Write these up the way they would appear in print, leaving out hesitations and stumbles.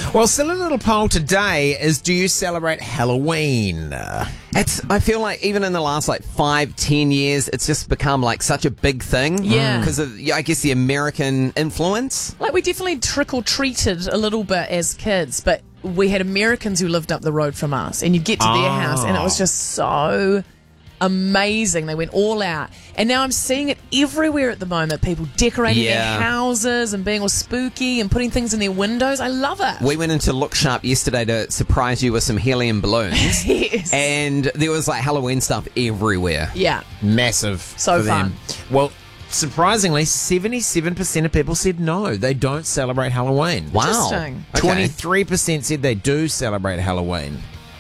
Well, still a little poll today is, do you celebrate Halloween? I feel like even in the last 5-10 years, it's just become such a big thing. Yeah. Because of, I guess, the American influence. We definitely trick-or-treated a little bit as kids, but we had Americans who lived up the road from us, and you'd get to their house, and it was just so amazing. They went all out. And now I'm seeing it everywhere at the moment. People decorating their houses and being all spooky and putting things in their windows. I love it. We went into Look Sharp yesterday to surprise you with some helium balloons. Yes. And there was Halloween stuff everywhere. Yeah. Massive. So for them. fun. Well, surprisingly, 77% of people said no, they don't celebrate Halloween. Wow. Interesting. Okay. 23% said they do celebrate Halloween.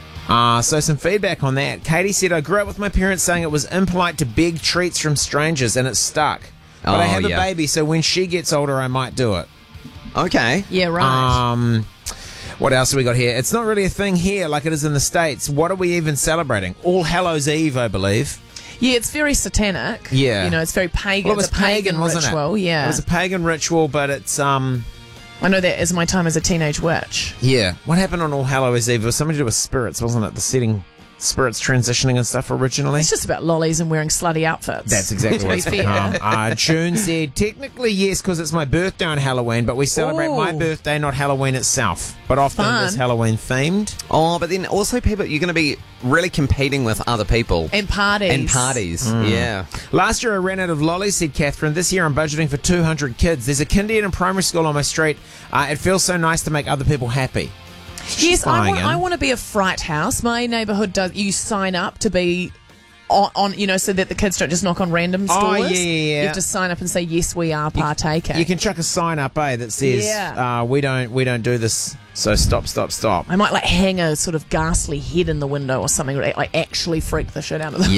So some feedback on that. Katie said, I grew up with my parents saying it was impolite to beg treats from strangers and it stuck. But I have a baby, so when she gets older, I might do it. Okay. Yeah, right. What else have we got here? It's not really a thing here like it is in the States. What are we even celebrating? All Hallows Eve, I believe. Yeah, it's very satanic. Yeah. It's very pagan. Well, it was it's a pagan wasn't ritual. it? Yeah. It was a pagan ritual, but it's I know that as my time as a teenage witch. Yeah. What happened on All Hallows Eve? It was something to do with spirits, wasn't it? The setting, spirits transitioning and stuff originally. It's just about lollies and wearing slutty outfits. That's exactly what To it's be fair. June said, technically yes, because it's my birthday on Halloween, but we celebrate my Ooh. birthday, not Halloween itself. But often Fun. it's Halloween themed. Oh, but then also you're going to be really competing with other people. And parties. Yeah. Last year I ran out of lollies, said Catherine. This year I'm budgeting for 200 kids. There's a kindergarten and primary school on my street. It feels so nice to make other people happy. Yes, buying in. I want to be a fright house. My neighbourhood does. You sign up to be on so that the kids don't just knock on random stores. Oh, yeah. You have to sign up and say, yes, we are partaking. You can chuck a sign up, that says, we don't do this, so stop. I might hang a sort of ghastly head in the window or something, actually freak the shit out of them.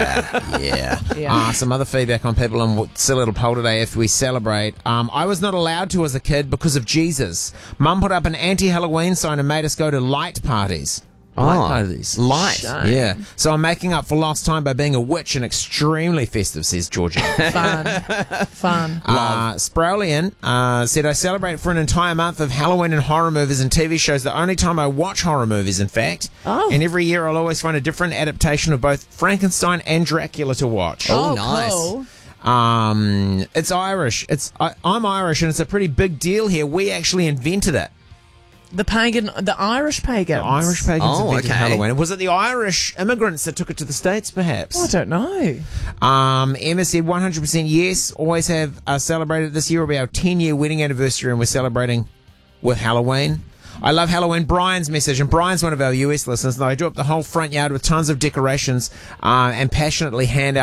Yeah. Some other feedback on people on what's a little poll today. If we celebrate, I was not allowed to as a kid because of Jesus. Mum put up an anti-Halloween sign and made us go to light parties. Light parties. Light. Shame. Yeah. So I'm making up for lost time by being a witch and extremely festive, says Georgia. Fun. Sprolian said, I celebrate for an entire month of Halloween and horror movies and TV shows. The only time I watch horror movies, in fact. Oh. And every year I'll always find a different adaptation of both Frankenstein and Dracula to watch. Oh, nice. Cool. It's Irish. I'm Irish, and it's a pretty big deal here. We actually invented it. The Irish pagans. The Irish pagans invented okay. Halloween. Was it the Irish immigrants that took it to the States, perhaps? I don't know. Emma said 100% yes. Always have celebrated. This year will be our 10-year wedding anniversary, and we're celebrating with Halloween. I love Halloween. Brian's message, and Brian's one of our US listeners. I drew up the whole front yard with tons of decorations and passionately hand out